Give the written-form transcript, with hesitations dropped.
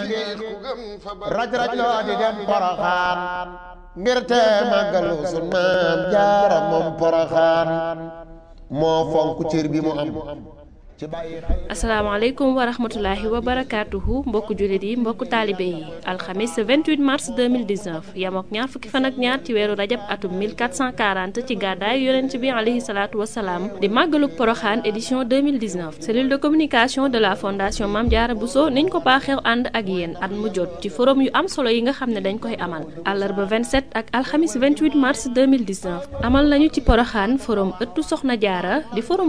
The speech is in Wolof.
raj loo di dem Poroxaan ngir te màggalu sun maam Jaara moom Poroxaan moo fonk cër bi mu am. asalaamaaleykum wa rahmatulahi wa barakaatuhu mbokku jullit yi mbokku taalibe yi alxamis 28 mars 2019 yamook ñaar fukki fan ak ñaar ci weeru rajab atum 1440 ci gàddaay yonent bi alayhi salaatu wasalaam di màggaluk Poroxaan édition 2019 cellule de communication de la fondation Mame Diarra Bousso niñ ko baaxew ànd ak yéen at mu jot ci forum yu am solo yi nga xam ne dañ koy amal àllarba 27 ak alxamis 28 mars 2019 amal nañu ci Poroxaan forum ëttu Soxna Jaara di forum